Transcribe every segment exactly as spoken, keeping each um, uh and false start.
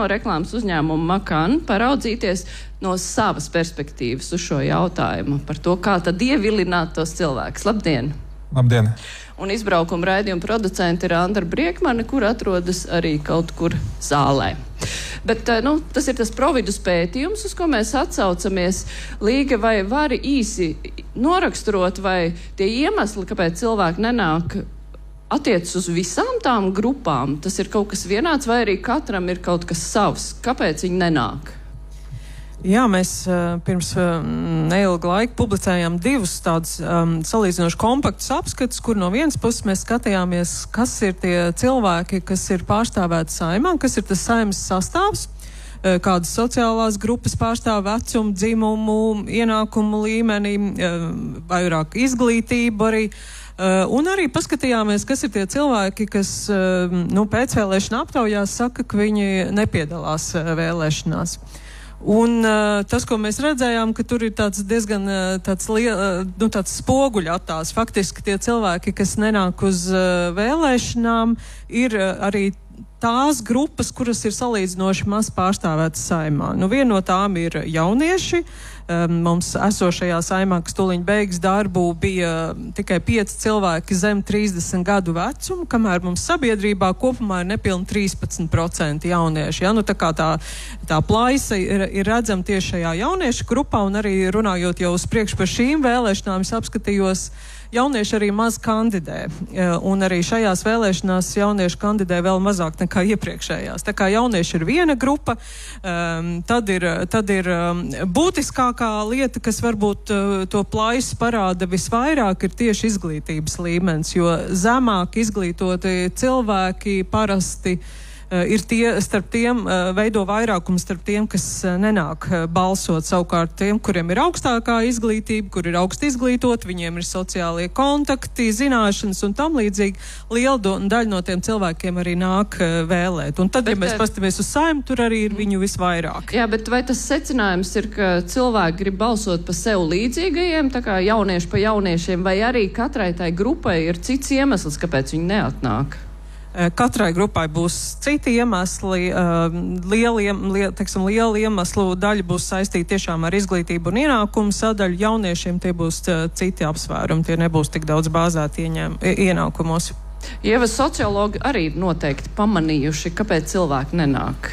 reklāmas uzņēmumu Makan paraudzīties no savas perspektīvas uz šo jautājumu par to, kā tad ievilināt tos cilvēkus. Labdien! Labdien! Un izbraukuma raidījuma producenti ir Andra Briekmane, kur atrodas arī kaut kur zālē. Bet, nu, tas ir tas providus pētījums, uz ko mēs atsaucamies. Līga, vai vari īsi noraksturot, vai tie iemesli, kāpēc cilvēki nenāk, attiecas uz visām tām grupām? Tas ir kaut kas vienāds, vai arī katram ir kaut kas savs? Kāpēc viņi nenāk? Jā, mēs uh, pirms uh, neilga laika publicējām divus tādus um, salīdzinoši kompaktus apskatus, kur no vienas puses mēs skatījāmies, kas ir tie cilvēki, kas ir pārstāvēti saimā, kas ir tas saimas sastāvs, uh, kādas sociālās grupas pārstāv vecumu, dzimumu, ienākumu līmeni, uh, vairāk izglītību arī. Uh, un arī paskatījāmies, kas ir tie cilvēki, kas uh, nu, pēcvēlēšana aptaujās saka, ka viņi nepiedalās uh, vēlēšanās. Un uh, tas, ko mēs redzējām, ka tur ir tāds diezgan uh, tāds, uh, nu, tāds spoguļa attēls. Faktiski tie cilvēki, kas nenāk uz uh, vēlēšanām, ir uh, arī tās grupas, kuras ir salīdzinoši maz pārstāvētas saimā. Nu, viena no tām ir jaunieši. Um, mums esošajā saimā, kas tūliņ beigas darbu, bija tikai pieci cilvēki zem trīsdesmit gadu vecumu, kamēr mums sabiedrībā kopumā ir nepilni trīspadsmit procenti jaunieši. Ja? Nu, tā kā tā, tā plaisa ir, ir redzama tieši šajā jauniešu grupā, un arī runājot jau uz priekšu par šīm vēlēšanām, es apskatījos, jaunieši arī maz kandidē, un arī šajās vēlēšanās jaunieši kandidē vēl mazāk nekā iepriekšējās. Tā kā jaunieši ir viena grupa, um, tad ir, tad ir um, būtiskākā lieta, kas varbūt uh, to plaisu parāda visvairāk, ir tieši izglītības līmenis, jo zemāk izglītoti cilvēki parasti ir tie, starp tiem, veido vairākumu starp tiem, kas nenāk balsot. Savukārt tiem, kuriem ir augstākā izglītība, kur ir augsti izglītot, viņiem ir sociālie kontakti, zināšanas un tam līdzīgi, liela daļa no tiem cilvēkiem arī nāk vēlēt. Un tad, bet, ja mēs pastamies uz Saimu, tur arī ir viņu visvairāk. Jā, bet vai tas secinājums ir, ka cilvēki grib balsot pa sev līdzīgajiem, tā kā jaunieši pa jauniešiem, vai arī katrai tai grupai ir cits iemesls, kāpēc viņi neatnāk? Katrai grupai būs citi iemesli, lieliem, liel, teiksim, liela iemeslu daļa būs saistīta tiešām ar izglītību un ienākumu sadaļu. Jauniešiem tie būs citi apsvērumi, tie nebūs tik daudz bāzēti ieņem, ienākumos. Ieva, sociologi arī noteikti pamanījuši, kāpēc cilvēki nenāk.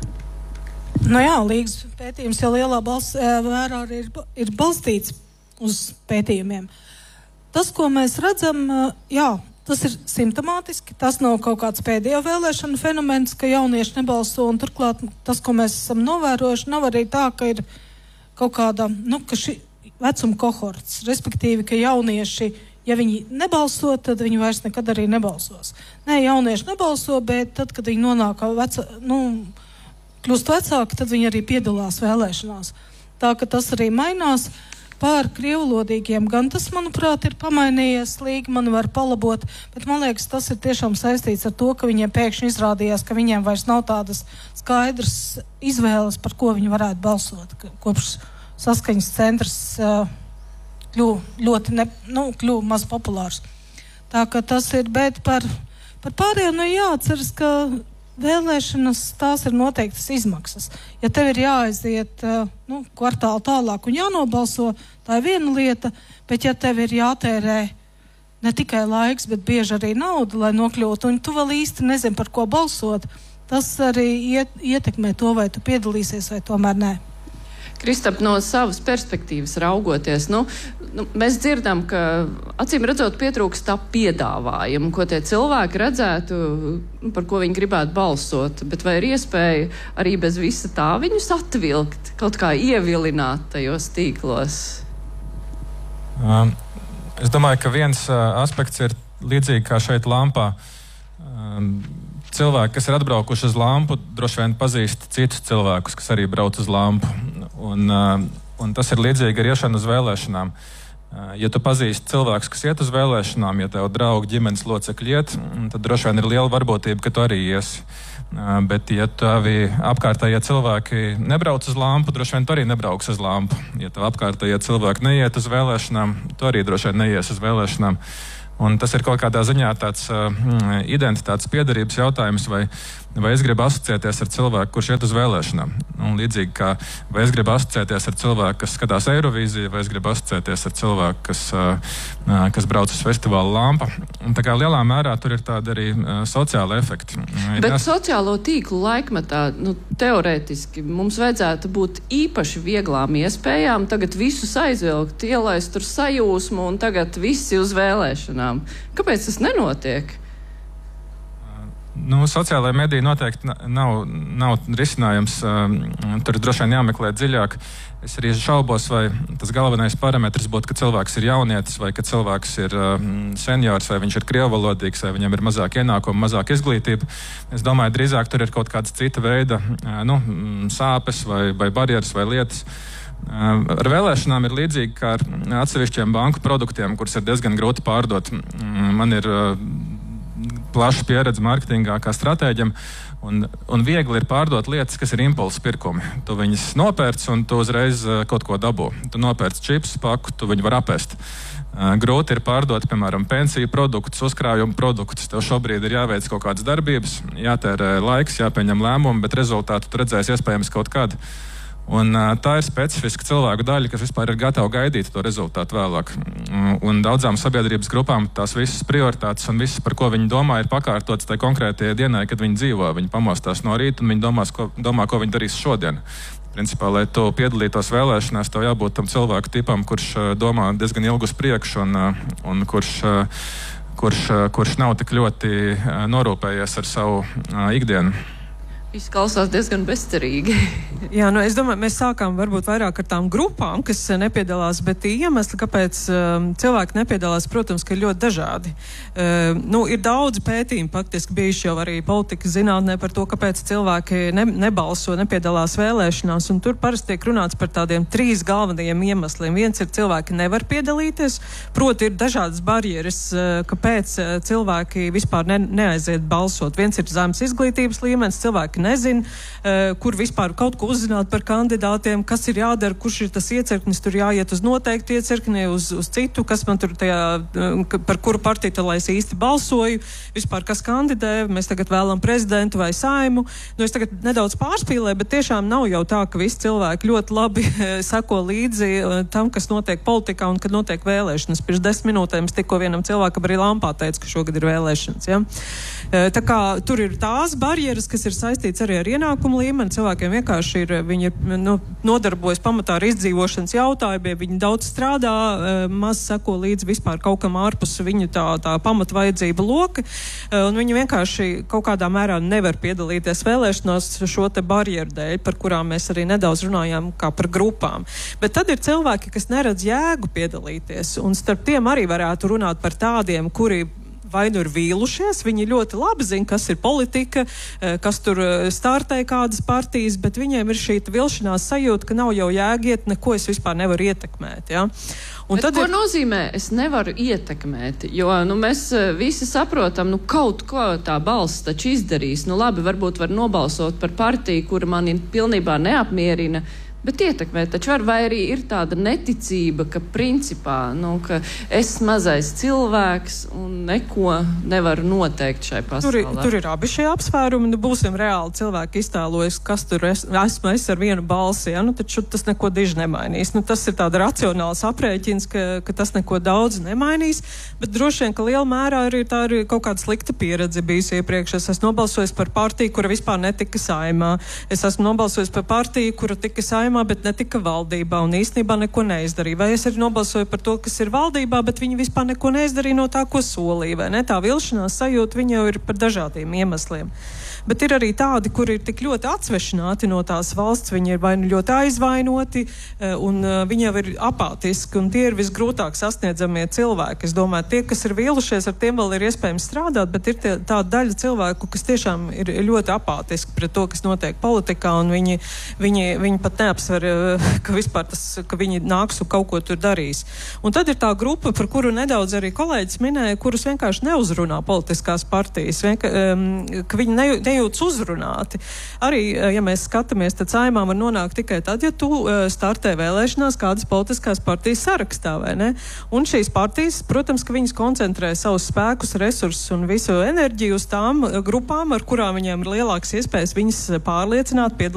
Nu jā, Līgas pētījums jau lielā bals, vērā arī ir, ir balstīts uz pētījumiem. Tas, ko mēs redzam, jā, tas ir simptomātiski, tas nav kaut kāds pēdējo vēlēšanu fenomens, ka jaunieši nebalso, un turklāt tas, ko mēs esam novērojuši, nav arī tā, ka ir kaut kāda, nu, ka šī vecuma kohorts, respektīvi, ka jaunieši, ja viņi nebalso, tad viņi vairs nekad arī nebalsos. Nē, jaunieši nebalso, bet tad, kad viņi nonāk veca, nu, kļūst vecāki, tad viņi arī piedalās vēlēšanās. Tā, ka tas arī mainās. Pār krievulodīgiem gan tas, manuprāt, ir pamainījies, Līga mani var palabot, bet man liekas, tas ir tiešām saistīts ar to, ka viņiem pēkšņi izrādījās, ka viņiem vairs nav tādas skaidras izvēles, par ko viņi varētu balsot, kopš saskaņas centrs uh, kļuva ļoti, ne, nu, kļuva maz populārs. Tā ka tas ir, bet par, par pārējiem, nu jāatceras, ka vēlēšanas, tās ir noteiktas izmaksas. Ja tev ir jāaiziet uh, nu, kvartālu tālāk un jānobalso, tā ir viena lieta, bet ja tev ir jātērē ne tikai laiks, bet bieži arī nauda, lai nokļūtu, un tu vēl īsti nezini, par ko balsot, tas arī iet, ietekmē to, vai tu piedalīsies, vai tomēr nē. Kristap, no savas perspektīvas raugoties, nu, nu, mēs dzirdam, ka acīm redzot pietrūkst tā piedāvājumu, ko tie cilvēki redzētu, nu, par ko viņi gribētu balsot, bet vai ir iespēja arī bez visa tā viņus atvilkt, kaut kā ievilināt tajos tīklos? Um, es domāju, ka viens uh, aspekts ir līdzīgi kā šeit lampā. Um, Cilvēki, kas ir atbraukuši uz lampu, droši vien pazīst citus cilvēkus, kas arī brauc uz lampu. Un, un tas ir līdzīgi ar iešanu uz vēlēšanām. Ja tu pazīsti cilvēkus, kas iet uz vēlēšanām, ja tev draugi ģimenes locekļi iet, tad droši vien ir liela varbūtība, ka tu arī iesi. Bet, ja tavi apkārtējie cilvēki nebrauc uz lampu, droši vien tu arī nebrauks uz lampu. Ja tev apkārtējie cilvēki neiet uz vēlēšanām, tu arī droši vien neies uz vēlēšanām. Un tas ir kaut kādā ziņā tāds uh, identitātes piederības jautājums, vai vai es gribu asociēties ar cilvēku, kurš iet uz vēlēšanām. Un līdzīgi kā, vai es gribu asociēties ar cilvēku, kas skatās Eirovīziju, vai es gribu asociēties ar cilvēku, kas, kas brauc uz festivālu Lampa. Un tā kā lielā mērā tur ir tādi arī sociāli efekti. Bet Jās... sociālo tīklu laikmetā, nu, teorētiski mums vajadzētu būt īpaši vieglām iespējām tagad visus aizvilkt, ielaist tur sajūsmu un tagad visi uz vēlēšanām. Kāpēc tas nenotiek? Nu, sociālajā medija noteikti nav, nav risinājums. Tur droši vien jāmeklē dziļāk. Es arī šaubos, vai tas galvenais parametrs būtu, ka cilvēks ir jaunietis, vai ka cilvēks ir seniors, vai viņš ir krievalodīgs, vai viņam ir mazāk ienākumu, mazāk izglītība. Es domāju, drīzāk tur ir kaut kāda cita veida nu, sāpes vai, vai barjeras vai lietas. Ar vēlēšanām ir līdzīgi kā ar atsevišķiem banku produktiem, kurus ir diezgan grūti pārdot. Man ir plaša pieredze mārketingā kā stratēģim, un, un viegli ir pārdot lietas, kas ir impulsu pirkumi. Tu viņas nopērc un tu uzreiz kaut ko dabū. Tu nopērc čips paku, tu viņu var apēst. Grūti ir pārdot, piemēram, pensiju produktus, uzkrājumu produktus. Tev šobrīd ir jāveic kaut kādas darbības, jātērē laiks, jāpieņem lēmumi, bet rezultātu tu redzēsi iespējams kaut kādu. Un uh, tā ir specifiska cilvēku daļa, kas vispār ir gatava gaidīt to rezultātu vēlāk. Un daudzām sabiedrības grupām tās visas prioritātes un viss, par ko viņi domā, ir pakārtotas tai konkrētajai dienai, kad viņi dzīvo. Viņi pamostās no rīta un viņi domās, ko, domā, ko viņi darīs šodien. Principā, lai tu piedalītos vēlēšanās, tev jābūt tam cilvēku tipam, kurš uh, domā diezgan ilgu uz priekšu un, uh, un kurš, uh, kurš, uh, kurš nav tik ļoti uh, norūpējies ar savu uh, ikdienu. Izklausās diezgan bezcerīgi. Jā, nu es domāju, mēs sākām varbūt vairāk ar tām grupām, kas nepiedalās, bet iemesli, kāpēc um, cilvēki nepiedalās, protams, ka ir ļoti dažādi. Uh, nu, ir daudz pētījumi, faktiski bijuši jau arī politikas zinātnē par to, kāpēc cilvēki ne, nebalso, nepiedalās vēlēšanās, un tur parasti tiek runāts par tādiem trīs galvenajiem iemesliem. Viens ir cilvēki nevar piedalīties, proti ir dažādas barjeras, uh, kāpēc uh, cilvēki vispār ne, neaiziet balsot. Viens ir zemes izglītības līmenis, cilvēki nezinu, uh, kur vispār kaut ko uzzināt par kandidātiem, kas ir jādara, kurš ir tas iecirknis, tur jāiet uz noteiktu iecirkni, uz, uz citu, kas man tur tajā, uh, par kuru partiju tad, lai es īsti balsoju, vispār kas kandidē, mēs tagad vēlam prezidentu vai saimu. Nu, es tagad nedaudz pārspīlēju, bet tiešām nav jau tā, ka visi cilvēki ļoti labi seko līdzi uh, tam, kas notiek politikā un kad notiek vēlēšanas. Pirms desmit minūtēm es tikko vienam cilvēkam arī Lampā teicu, ka šogad ir vēlēšanas. Ja? Uh, tā kā tur ir tās barjeras, kas ir saistītas arī ar ienākumu līmeni. Cilvēkiem vienkārši ir, viņi nu, nodarbojas pamatā ar izdzīvošanas jautājumiem, viņi daudz strādā, maz seko līdz vispār kaut kam ārpus viņu tā, tā pamatvajadzība loka, un viņi vienkārši kaut kādā mērā nevar piedalīties vēlēšanās šo te barjeru dēļ, par kurām mēs arī nedaudz runājām kā par grupām. Bet tad ir cilvēki, kas neredz jēgu piedalīties, un starp tiem arī varētu runāt par tādiem, kuri vai nu ir vīlušies, viņi ļoti labi zina, kas ir politika, kas tur startē kādas partijas, bet viņiem ir šī vilšanās sajūta, ka nav jau jēgiet, neko es vispār nevaru ietekmēt. Ja? Un bet tad ko ir... nozīmē es nevaru ietekmēt? Jo nu, mēs visi saprotam, nu kaut ko tā balss taču izdarīs. Nu labi, varbūt var nobalsot par partiju, kura mani pilnībā neapmierina, bet ietekmēt taču var, vai arī ir tāda neticība, ka principā, nu, ka es mazais cilvēks un neko nevaru noteikt šai pasaulē. Tur, tur ir abi šie apsvērumi, nu būsim reāli cilvēki iztēlojas, kas tur es, esmu es ar vienu balsi, ja? Nu taču tas neko diži nemainīs. Nu tas ir tāda racionāls aprēķins, ka, ka tas neko daudz nemainīs, bet droši vien, ka liela mērā arī tā ir kaut kāda slikta pieredze bijusi iepriekš. Es esmu nobalsojis par partiju, kura vispār netika saimā. Es esmu nobalsojis par partiju, kura tika saimā, bet netika valdībā un īstenībā neko neizdarīja. Vai es arī nobalsoju par to, kas ir valdībā, bet viņi vispār neko neizdarīja no tā, ko solīja, vai ne? Tā vilšanās sajūta viņa jau ir par dažādiem iemesliem. Bet ir arī tādi, kuri ir tik ļoti atsvešināti no tās valsts, viņi ir vai nu ļoti aizvainoti, un viņi jau ir apātiski, un tie ir visgrūtāk sasniedzamie cilvēki. Es domāju, tie, kas ir vīlušies, ar tiem vēl ir iespējams strādāt, bet ir tie, tā daļa cilvēku, kas tiešām ir ļoti apātiski pret to, kas notiek politikā, un viņi, viņi, viņi pat neapsver, ka vispār tas, ka viņi nāks un kaut ko tur darīs. Un tad ir tā grupa, par kuru nedaudz arī kolēģis minēja, kurus vienkārši neuzrunā politiskās partijas, vienka, um, ka viņi ne, ne nejūtas uzrunāti. Arī, ja mēs skatāmies, tad saimā var nonākt tikai tad, ja tu startē vēlēšanās kādas politiskās partijas sarakstā, vai ne? Un šīs partijas, protams, ka viņas koncentrē savus spēkus, resursus un visu enerģiju uz tām grupām, ar kurām viņiem ir lielākas iespējas viņas pārliecināt, piedalīt